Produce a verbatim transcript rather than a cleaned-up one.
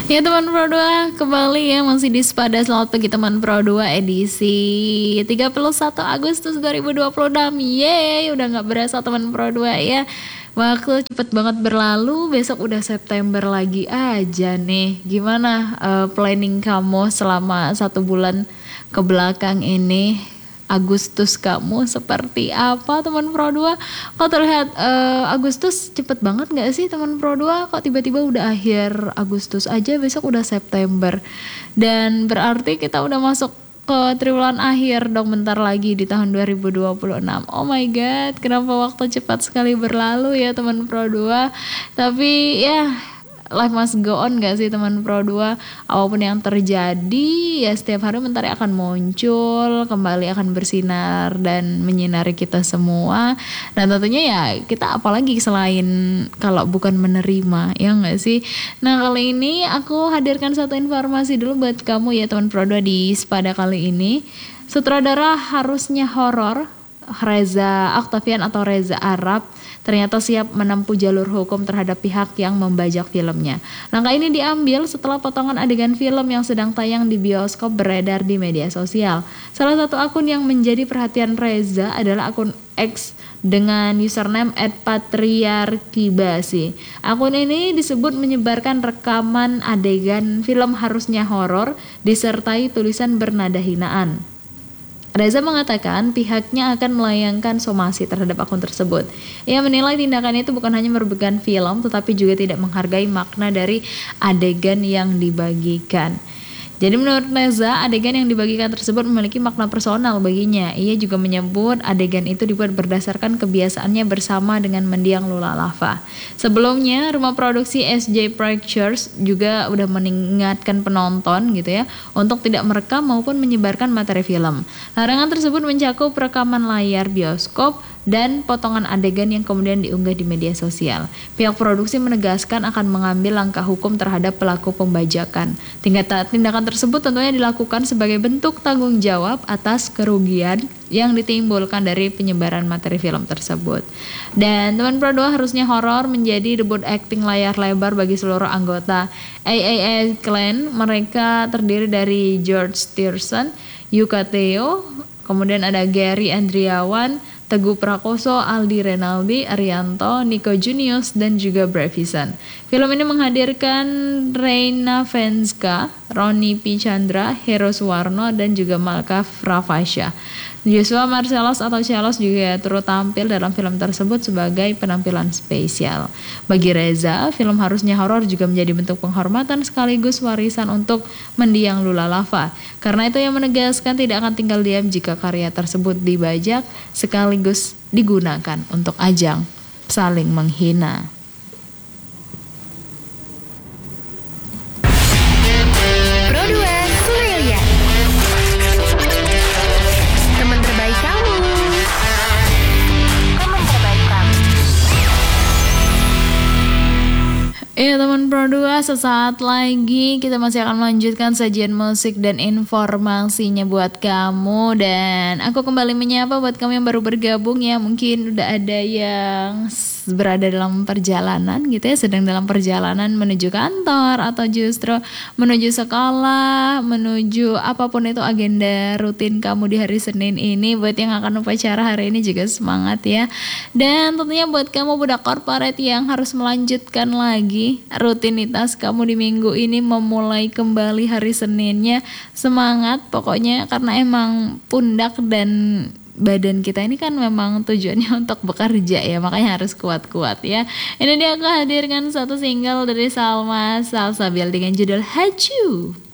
Ya teman Pro dua, kembali ya masih di Sepada. Selamat pagi teman Pro dua edisi tiga puluh satu Agustus dua ribu dua puluh enam. Yeay, udah gak berasa teman Pro dua ya. Waktu cepet banget berlalu, besok udah September lagi aja nih. Gimana uh, planning kamu selama satu bulan ke belakang ini? Agustus kamu seperti apa teman Pro dua? Kok terlihat uh, Agustus cepet banget gak sih teman Pro dua? Kok tiba-tiba udah akhir Agustus aja, besok udah September. Dan berarti kita udah masuk ke triwulan akhir dong bentar lagi di tahun dua ribu dua puluh enam. Oh my god, kenapa waktu cepat sekali berlalu ya teman Pro dua. Tapi ya, life must go on gak sih teman Pro dua? Apapun yang terjadi ya setiap hari mentari akan muncul, kembali akan bersinar dan menyinari kita semua. Dan tentunya ya kita apalagi selain kalau bukan menerima, ya gak sih? Nah kali ini aku hadirkan satu informasi dulu buat kamu ya teman Pro dua di Sepada kali ini. Sutradara harusnya horor Reza Octavian atau Reza Arab ternyata siap menempuh jalur hukum terhadap pihak yang membajak filmnya. Langkah ini diambil setelah potongan adegan film yang sedang tayang di bioskop beredar di media sosial. Salah satu akun yang menjadi perhatian Reza adalah akun X dengan username et patriarkibasi. Akun ini disebut menyebarkan rekaman adegan film harusnya horor disertai tulisan bernada hinaan. Reza mengatakan pihaknya akan melayangkan somasi terhadap akun tersebut. Ia menilai tindakan itu bukan hanya merugikan film, tetapi juga tidak menghargai makna dari adegan yang dibagikan. Jadi menurut Reza, adegan yang dibagikan tersebut memiliki makna personal baginya. Ia juga menyebut adegan itu dibuat berdasarkan kebiasaannya bersama dengan mendiang Lula Lava. Sebelumnya, rumah produksi S J Pictures juga udah mengingatkan penonton gitu ya untuk tidak merekam maupun menyebarkan materi film. Larangan tersebut mencakup rekaman layar bioskop dan potongan adegan yang kemudian diunggah di media sosial. Pihak produksi menegaskan akan mengambil langkah hukum terhadap pelaku pembajakan. Tindakan tersebut tentunya dilakukan sebagai bentuk tanggung jawab atas kerugian yang ditimbulkan dari penyebaran materi film tersebut. Dan teman Pro dua, harusnya horor menjadi debut acting layar lebar bagi seluruh anggota A A A Clan. Mereka terdiri dari George Tierson, Yuka Theo, kemudian ada Gary Andriawan, Teguh Prakoso, Aldi Renaldi, Arianto, Nico Junius, dan juga Brevisan. Film ini menghadirkan Reina Venska, Roni P. Chandra, Hero Suwarno, dan juga Malka Pravasya. Joshua Marcellus atau Celos juga turut tampil dalam film tersebut sebagai penampilan spesial. Bagi Reza, film harusnya horor juga menjadi bentuk penghormatan sekaligus warisan untuk mendiang Lula Lava. Karena itu ia menegaskan tidak akan tinggal diam jika karya tersebut dibajak sekaligus digunakan untuk ajang saling menghina. Iya teman Pro dua, sesaat lagi kita masih akan melanjutkan sajian musik dan informasinya buat kamu. Dan aku kembali menyapa buat kamu yang baru bergabung ya. Mungkin udah ada yang berada dalam perjalanan gitu ya, sedang dalam perjalanan menuju kantor atau justru menuju sekolah, menuju apapun itu agenda rutin kamu di hari Senin ini. Buat yang akan upacara hari ini juga semangat ya. Dan tentunya buat kamu budak korporat yang harus melanjutkan lagi rutinitas kamu di minggu ini, memulai kembali hari Seninnya, semangat pokoknya, karena emang pundak dan badan kita ini kan memang tujuannya untuk bekerja ya, makanya harus kuat-kuat ya. Ini dia aku hadirkan satu single dari Salma Salsabil dengan judul Haju.